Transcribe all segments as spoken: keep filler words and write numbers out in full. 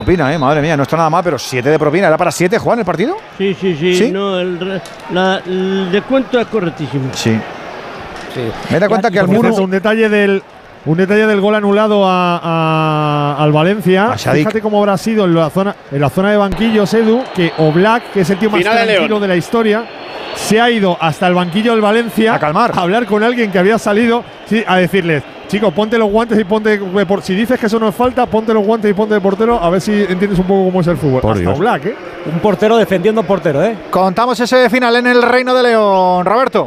Propina, eh, madre mía, no está nada mal, pero siete de propina. ¿Era para siete, Juan, el partido? Sí, sí, sí. ¿Sí? No, el, la, el descuento es correctísimo. Sí. sí. Me da cuenta que al Muno. Un detalle del. Un detalle del gol anulado a, a, al Valencia. Fíjate cómo habrá sido en la zona, en la zona de banquillos, Edu, que Oblak, que es el tío más Final tranquilo de, de la historia, se ha ido hasta el banquillo del Valencia a calmar, a hablar con alguien que había salido, sí, a decirles: chicos, ponte los guantes y ponte. Si dices que eso no es falta, ponte los guantes y ponte de portero, a ver si entiendes un poco cómo es el fútbol. Por hasta Dios. Oblak, ¿eh? Un portero defendiendo a un portero, ¿eh? Contamos ese final en el Reino de León, Roberto.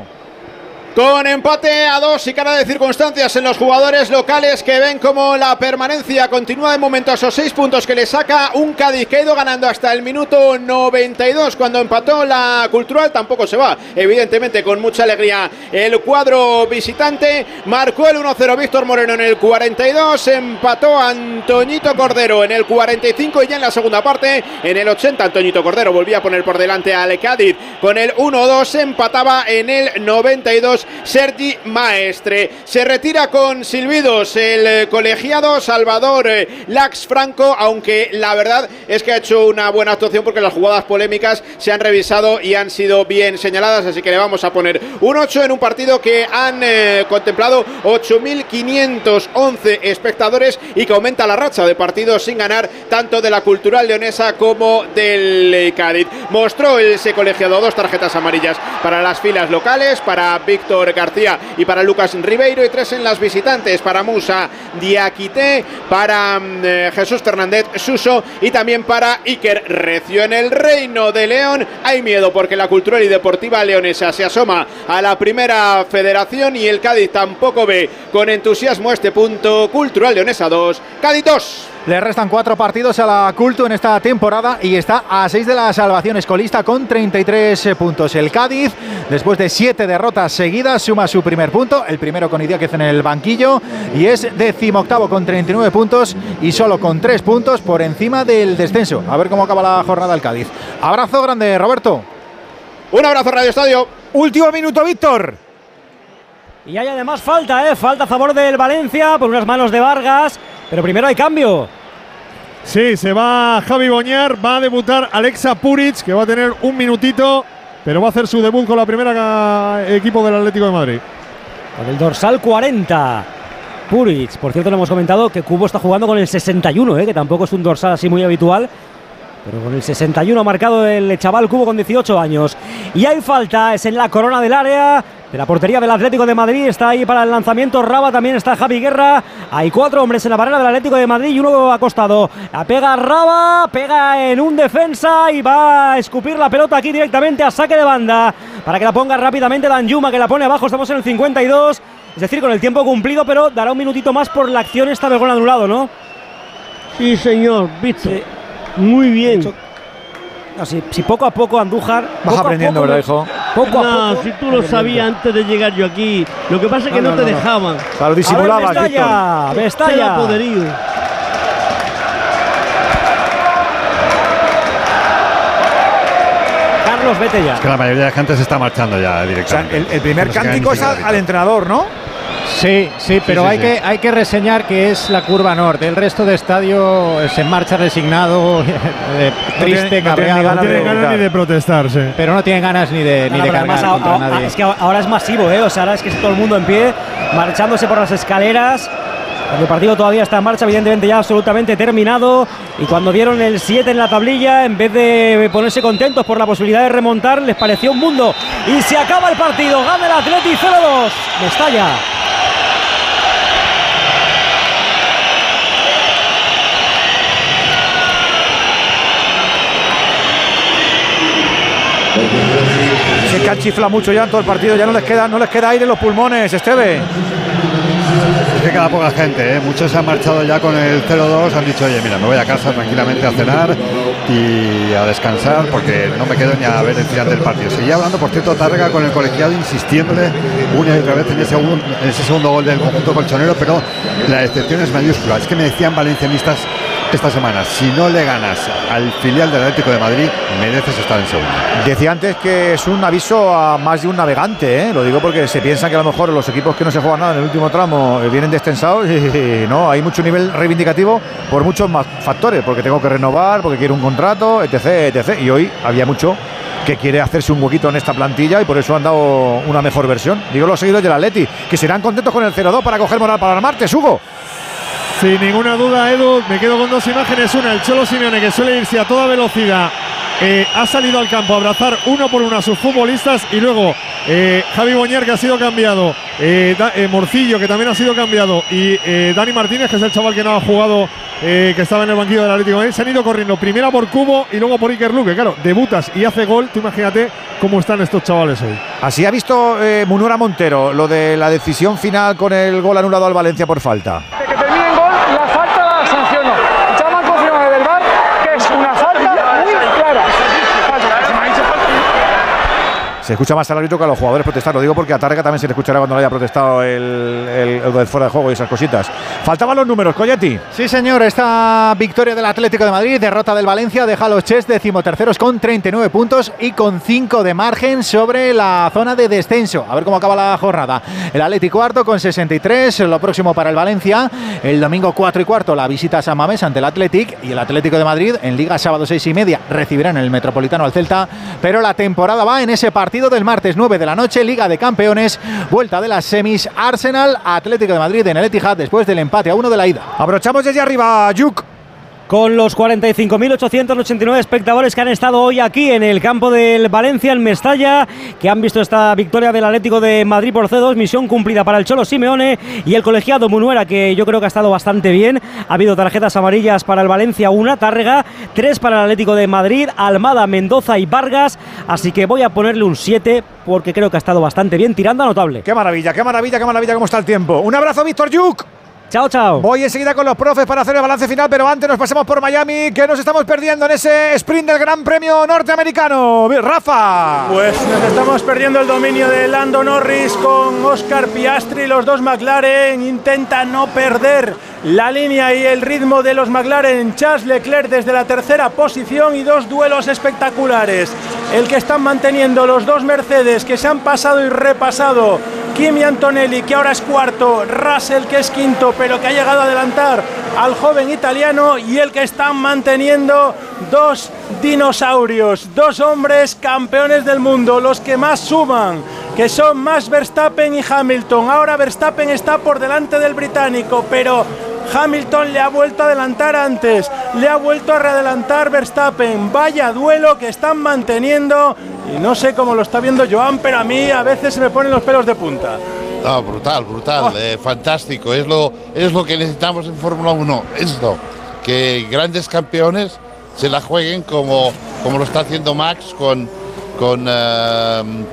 Con empate a dos y cara de circunstancias en los jugadores locales que ven como la permanencia continúa de momento a esos seis puntos que le saca un Cádiz que ha ido ganando hasta el minuto noventa y dos cuando empató la Cultural. Tampoco se va, evidentemente, con mucha alegría el cuadro visitante. Marcó el uno cero Víctor Moreno en el cuarenta y dos, empató Antoñito Cordero en el cuarenta y cinco y ya en la segunda parte, en el ochenta, Antoñito Cordero volvía a poner por delante al Cádiz con el uno dos, empataba en el noventa y dos Sergi Maestre. Se retira con silbidos el colegiado Salvador Lax Franco, aunque la verdad es que ha hecho una buena actuación porque las jugadas polémicas se han revisado y han sido bien señaladas, así que le vamos a poner un ocho en un partido que han eh, contemplado ocho mil quinientos once espectadores y que aumenta la racha de partidos sin ganar tanto de la Cultural Leonesa como del Cádiz. Mostró ese colegiado dos tarjetas amarillas para las filas locales, para Víctor García y para Lucas Ribeiro, y tres en las visitantes para Musa Diakité, para eh, Jesús Fernández Suso y también para Iker Recio. En el Reino de León hay miedo porque la Cultural y Deportiva Leonesa se asoma a la primera federación y el Cádiz tampoco ve con entusiasmo este punto. Cultural Leonesa dos, Cádiz dos. Le restan cuatro partidos a la Cultu en esta temporada y está a seis de la salvación, colista con treinta y tres puntos. El Cádiz, después de siete derrotas seguidas, suma su primer punto, el primero con Idiáquez en el banquillo, y es decimoctavo con treinta y nueve puntos y solo con tres puntos por encima del descenso. A ver cómo acaba la jornada el Cádiz. Abrazo grande, Roberto. Un abrazo, Radio Estadio. Último minuto, Víctor. Y hay además falta, ¿eh? Falta a favor del Valencia por unas manos de Vargas. Pero primero hay cambio. Sí, se va Javi Boñar, va a debutar Alexa Puric, que va a tener un minutito, pero va a hacer su debut con la primera equipo del Atlético de Madrid. Con el dorsal cuarenta. Puric, por cierto, le hemos comentado que Cubo está jugando con el sesenta y uno, ¿eh? Que tampoco es un dorsal así muy habitual. Pero con el sesenta y uno ha marcado el chaval Cubo con dieciocho años. Y hay falta, es en la corona del área de la portería del Atlético de Madrid. Está ahí para el lanzamiento Raba, también está Javi Guerra. Hay cuatro hombres en la barrera del Atlético de Madrid y uno acostado. La pega Raba, pega en un defensa y va a escupir la pelota aquí directamente a saque de banda para que la ponga rápidamente Danjuma, que la pone abajo. Estamos en el cincuenta y dos, es decir, con el tiempo cumplido, pero dará un minutito más por la acción esta del gol anulado, ¿no? Sí, señor, visto. Sí. Muy bien. No, si, si poco a poco Andújar. Vas aprendiendo, ¿verdad, hijo? Poco a no, poco. Si tú lo sabías antes de llegar yo aquí. Lo que pasa es que no, no, no te no, dejaban. Claro, disimulabas, Mestalla, Mestalla. Poderío. Carlos, vete ya. Es que la mayoría de gente se está marchando ya directamente. O sea, el, el primer cántico es al, al entrenador, ¿no? Sí, sí, pero sí, sí, hay, sí. Que, hay que reseñar que es la curva norte. El resto de estadio se marcha resignado, eh, triste, no tiene, cabreado. No tiene ganas, ganas ni de protestarse. Pero no tienen ganas ni de, no, ni de cargar además, contra a, a, nadie. Es que ahora es masivo, ¿eh? O sea, ahora es que es todo el mundo en pie, marchándose por las escaleras. El partido todavía está en marcha, evidentemente ya absolutamente terminado. Y cuando vieron el siete en la tablilla, en vez de ponerse contentos por la posibilidad de remontar, les pareció un mundo. Y se acaba el partido, gana el Atleti cero dos. Mestalla. Se que han chiflado mucho ya en todo el partido, ya no les queda, no les queda aire en los pulmones, Esteve. Es que queda poca gente, ¿eh? Muchos se han marchado ya con el cero dos, han dicho, oye, mira, me voy a casa tranquilamente a cenar y a descansar porque no me quedo ni a ver el final del partido. Seguía hablando, por cierto, Tárrega con el colegiado, insistiéndole una y otra vez en ese, en ese segundo gol del conjunto colchonero, pero la excepción es mayúscula. Es que me decían valencianistas esta semana, si no le ganas al filial del Atlético de Madrid, mereces estar en segunda. Decía antes que es un aviso a más de un navegante, ¿eh? Lo digo porque se piensa que a lo mejor los equipos que no se juegan nada en el último tramo vienen descensados y no, hay mucho nivel reivindicativo por muchos más factores, porque tengo que renovar, porque quiero un contrato, etc, etc. Y hoy había mucho que quiere hacerse un huequito en esta plantilla y por eso han dado una mejor versión. Digo los seguidores del Atleti, que serán contentos con el cero dos para coger moral para el martes, Hugo. Sin ninguna duda, Edu, me quedo con dos imágenes. Una, el Cholo Simeone, que suele irse a toda velocidad, eh, ha salido al campo a abrazar uno por uno a sus futbolistas. Y luego eh, Javi Boñar, que ha sido cambiado, eh, da, eh, Morcillo, que también ha sido cambiado, y eh, Dani Martínez, que es el chaval que no ha jugado, eh, que estaba en el banquillo del Atlético de Madrid. Se han ido corriendo primero por Cubo y luego por Iker Luque. Claro, debutas y hace gol. Tú imagínate cómo están estos chavales hoy. Así ha visto eh, Munuera Montero lo de la decisión final con el gol anulado al Valencia por falta. La falta la sancionó. Ya me han confirmado del V A R que es una falta muy clara. Se escucha más al árbitro que a los jugadores protestar. Lo digo porque a Tárrega también se le escuchará cuando le haya protestado el, el, el, el fuera de juego y esas cositas. Faltaban los números, Colletti. Sí, señor. Esta victoria del Atlético de Madrid, derrota del Valencia, deja a los Chess decimoterceros con treinta y nueve puntos y con cinco de margen sobre la zona de descenso. A ver cómo acaba la jornada. El Atleti cuarto con sesenta y tres. Lo próximo para el Valencia. El domingo cuatro y cuarto la visita a San Mamés ante el Athletic. Y el Atlético de Madrid en Liga sábado seis y media recibirán en el Metropolitano al Celta. Pero la temporada va en ese partido del martes nueve de la noche, Liga de Campeones, vuelta de las semis, Arsenal, Atlético de Madrid en el Etihad después del empate a uno de la ida. Abrochamos desde arriba, Yuk. Con los cuarenta y cinco mil ochocientos ochenta y nueve espectadores que han estado hoy aquí en el campo del Valencia, en Mestalla, que han visto esta victoria del Atlético de Madrid por C dos, misión cumplida para el Cholo Simeone y el colegiado Munuera, que yo creo que ha estado bastante bien. Ha habido tarjetas amarillas para el Valencia, una, Tárrega, tres para el Atlético de Madrid, Almada, Mendoza y Vargas, así que voy a ponerle un siete porque creo que ha estado bastante bien, tirando a notable. Qué maravilla, qué maravilla, qué maravilla cómo está el tiempo. Un abrazo, Víctor Yuk. Chao, chao. Voy enseguida con los profes para hacer el balance final, pero antes nos pasamos por Miami, que nos estamos perdiendo en ese sprint del Gran Premio norteamericano. Rafa. Pues nos estamos perdiendo el dominio de Lando Norris con Oscar Piastri. Los dos McLaren intentan no perder la línea y el ritmo de los McLaren. Charles Leclerc desde la tercera posición y dos duelos espectaculares. El que están manteniendo los dos Mercedes, que se han pasado y repasado. Kimi Antonelli, que ahora es cuarto, Russell, que es quinto, pero que ha llegado a adelantar al joven italiano, y el que están manteniendo dos dinosaurios, dos hombres campeones del mundo, los que más suman, que son Max Verstappen y Hamilton. Ahora Verstappen está por delante del británico, pero Hamilton le ha vuelto a adelantar antes, le ha vuelto a readelantar Verstappen. Vaya duelo que están manteniendo, y no sé cómo lo está viendo Joan, pero a mí a veces se me ponen los pelos de punta. No, brutal, brutal, oh. eh, fantástico, es lo, es lo que necesitamos en Fórmula uno, esto, que grandes campeones se la jueguen como, como lo está haciendo Max con... con uh,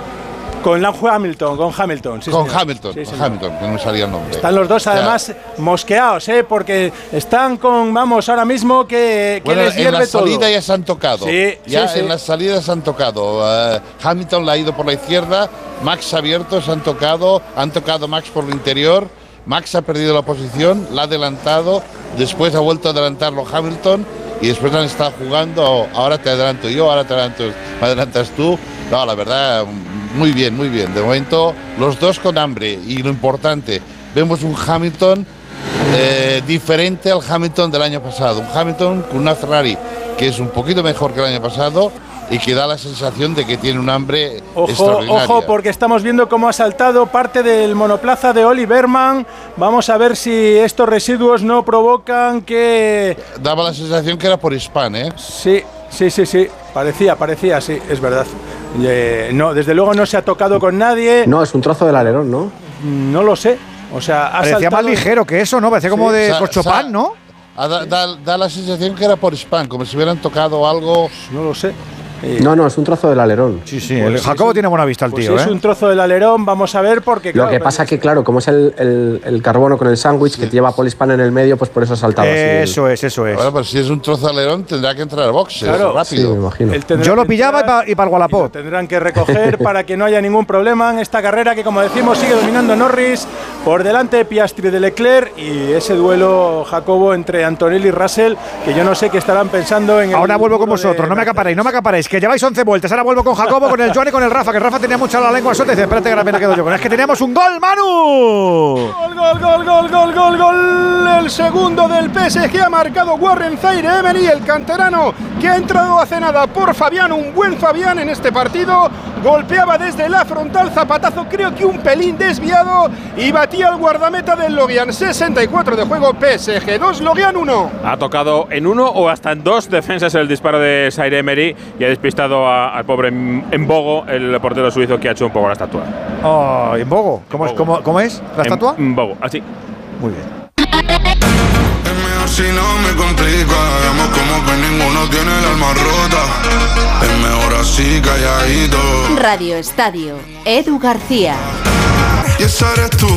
Con Hamilton, con Hamilton, sí, con señor. Hamilton, sí, con Hamilton, que no me salía el nombre. Están los dos además o sea, mosqueados, ¿eh? Porque están con, vamos, ahora mismo que, que bueno, les hierve en la todo. salida ya se han tocado. Sí, ya sí, en sí. las salidas se han tocado. Uh, Hamilton la ha ido por la izquierda, Max abierto, se han tocado, han tocado Max por el interior. Max ha perdido la posición, la ha adelantado, después ha vuelto a adelantarlo Hamilton y después han estado jugando. Ahora te adelanto yo, ahora te adelanto, me adelantas tú. No, la verdad, muy bien, muy bien. De momento, los dos con hambre. Y lo importante, vemos un Hamilton eh, diferente al Hamilton del año pasado. Un Hamilton con una Ferrari que es un poquito mejor que el año pasado y que da la sensación de que tiene un hambre ojo, extraordinaria. Ojo, porque estamos viendo cómo ha saltado parte del monoplaza de Oli Berman. Vamos a ver si estos residuos no provocan que... Daba la sensación que era por Span, ¿eh? Sí, sí, sí, sí. Parecía, parecía, sí, es verdad. Eh, no, desde luego no se ha tocado con nadie. No, es un trozo del alerón, ¿no? No lo sé. O sea, ha parecía saltado... más ligero que eso, ¿no? Parecía sí. como de Sa corchopán, ¿no? Da, da, da la sensación que era por Span, como si hubieran tocado algo. No lo sé. Eh, no, no, es un trozo del alerón. Sí, sí, pues el Jacobo un, tiene buena vista el pues tío. Es ¿eh? un trozo del alerón, vamos a ver porque. Claro, Lo que pasa es que, claro, como es el, el, el carbono con el sándwich sí. que lleva Polispan en el medio, pues por eso ha saltado eh, así. Eso el... es, eso es. Bueno, pues si es un trozo de alerón, tendrá que entrar al box. Claro, rápido. Sí, me imagino. Yo lo pillaba entrar, y para el Wallapop. Tendrán que recoger para que no haya ningún problema en esta carrera que, como decimos, sigue dominando Norris por delante de Piastri de Leclerc y ese duelo, Jacobo, entre Antonelli y Russell, que yo no sé qué estarán pensando en el. Ahora vuelvo con vosotros, no me acaparéis, no me acaparéis, que lleváis once vueltas. Ahora vuelvo con Jacobo, con el Joan y con el Rafa, que el Rafa tenía mucha la lengua suelta y dice, espérate que la pena quedo yo con. Es que teníamos un gol, Manu. Gol, gol, gol, gol, gol, gol, gol. El segundo del P S G ha marcado Warren Zaïre-Emery, el canterano que ha entrado hace nada por Fabián, un buen Fabián en este partido. Golpeaba desde la frontal, zapatazo creo que un pelín desviado y batía al guardameta del Lorient. sesenta y cuatro de juego, P S G dos, Lorient uno. Ha tocado en uno o hasta en dos defensas el disparo de Zaïre-Emery y ha despistado a, al pobre Mbogo, el portero suizo, que ha hecho un poco la estatua. Oh, ¿Mbogo? ¿Cómo, es, cómo, ¿Cómo es la estatua? Mbogo, así. Muy bien. Si no me complica, vemos como que ninguno tiene el alma rota. Es mejor así, calladito. Radio Estadio, Edu García. Y esa eres tú.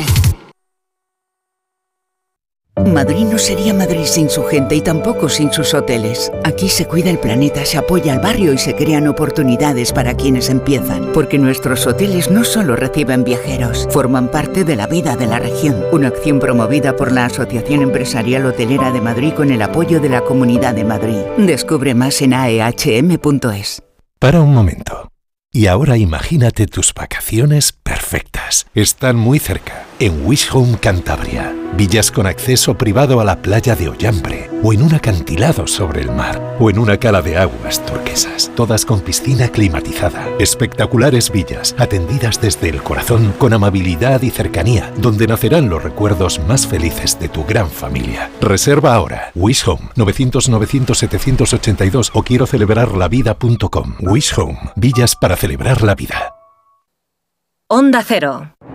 Madrid no sería Madrid sin su gente y tampoco sin sus hoteles. Aquí se cuida el planeta, se apoya al barrio y se crean oportunidades para quienes empiezan. Porque nuestros hoteles no solo reciben viajeros, forman parte de la vida de la región. Una acción promovida por la Asociación Empresarial Hotelera de Madrid con el apoyo de la Comunidad de Madrid. Descubre más en a e hache eme punto es. Para un momento. Y ahora imagínate tus vacaciones perfectas. Están muy cerca, en Wish Home Cantabria. Villas con acceso privado a la playa de Ollambre, o en un acantilado sobre el mar, o en una cala de aguas turquesas, todas con piscina climatizada. Espectaculares villas, atendidas desde el corazón, con amabilidad y cercanía, donde nacerán los recuerdos más felices de tu gran familia. Reserva ahora. Wish Home, novecientos novecientos setecientos ochenta y dos o quiero celebrar la vida punto com. Wish Home, villas para celebrar la vida. Onda Cero.